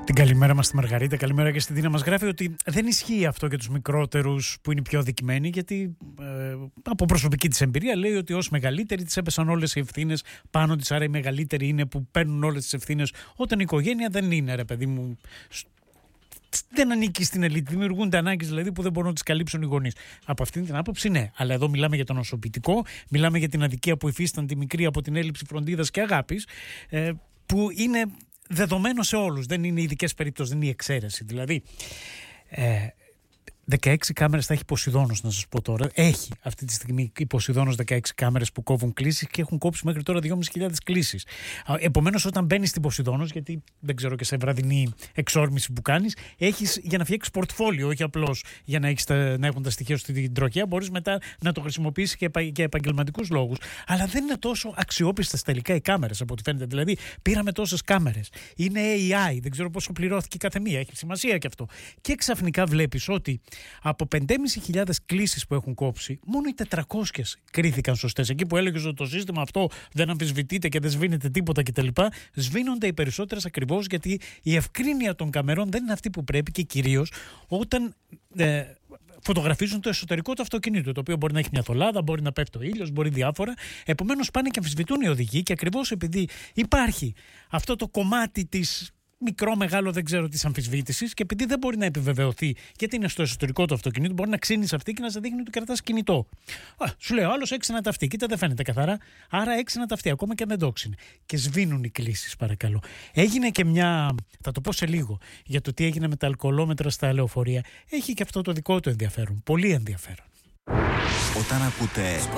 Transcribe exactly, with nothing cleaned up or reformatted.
Την καλημέρα μας στη Μαργαρίτα, καλημέρα και στη Δίνα. Μας γράφει ότι δεν ισχύει αυτό για τους μικρότερους που είναι πιο αδικημένοι, γιατί ε, από προσωπική της εμπειρία λέει ότι ως μεγαλύτερη της έπεσαν όλες οι ευθύνες πάνω της, άρα οι μεγαλύτεροι είναι που παίρνουν όλες τις ευθύνες, όταν η οικογένεια δεν είναι, ρε παιδί μου, δεν ανήκει στην ελίτ. Δημιουργούνται ανάγκες δηλαδή που δεν μπορούν να τις καλύψουν οι γονείς. Από αυτήν την άποψη, ναι. Αλλά εδώ μιλάμε για το νοσοποιητικό, μιλάμε για την αδικία που υφίσταν τη μικρή από την έλλειψη φροντίδας και αγάπης, ε, που είναι δεδομένο σε όλους. Δεν είναι ειδικές περιπτώσεις, δεν είναι η εξαίρεση. Δηλαδή, ε, δεκαέξι κάμερες θα έχει η Ποσειδώνος, να σας πω τώρα. Έχει αυτή τη στιγμή η Ποσειδώνος δεκαέξι κάμερες που κόβουν κλήσεις και έχουν κόψει μέχρι τώρα δυόμισι χιλιάδες κλήσεις. Επομένως, όταν μπαίνεις στην Ποσειδώνος, γιατί δεν ξέρω και σε βραδινή εξόρμηση που κάνεις, έχεις για να φτιάξεις πορτφόλιο, όχι απλώς για να, έχεις τα, να έχουν τα στοιχεία σου στην τροχιά. Μπορείς μετά να το χρησιμοποιήσεις και για επαγγελματικούς λόγους. Αλλά δεν είναι τόσο αξιόπιστες τελικά οι κάμερες από ό,τι φαίνεται. Δηλαδή, πήραμε τόσες κάμερες. Είναι έι άι, δεν ξέρω πόσο πληρώθηκε κάθε μία. Έχει σημασία και αυτό. Και ξαφνικά βλέπεις ότι από πέντε χιλιάδες πεντακόσιες κλήσεις που έχουν κόψει, μόνο οι τετρακόσιες κρίθηκαν σωστές. Εκεί που έλεγες ότι το σύστημα αυτό δεν αμφισβητείται και δεν σβήνεται τίποτα κτλ., σβήνονται οι περισσότερες ακριβώς γιατί η ευκρίνεια των καμερών δεν είναι αυτή που πρέπει, και κυρίως όταν ε, φωτογραφίζουν το εσωτερικό του αυτοκινήτου, το οποίο μπορεί να έχει μια θολάδα, μπορεί να πέφτει ο ήλιος, μπορεί διάφορα. Επομένως πάνε και αμφισβητούν οι οδηγοί, και ακριβώς επειδή υπάρχει αυτό το κομμάτι της μικρό, μεγάλο, δεν ξέρω, της αμφισβήτησης, και επειδή δεν μπορεί να επιβεβαιωθεί γιατί είναι στο εσωτερικό του αυτοκινήτου, μπορεί να ξύνεις αυτή και να σε δείχνει ότι κρατάς κινητό. Α, σου λέει ο άλλος έξινα ταυτί. Κοίτα, δεν φαίνεται καθαρά. Άρα έξινα ταυτί, ακόμα και αν δεν το ξύνει. Και σβήνουν οι κλήσεις, παρακαλώ. Έγινε και μια. Θα το πω σε λίγο για το τι έγινε με τα αλκοολόμετρα στα λεωφορεία. Έχει και αυτό το δικό του ενδιαφέρον. Πολύ ενδιαφέρον. Όταν ακούτε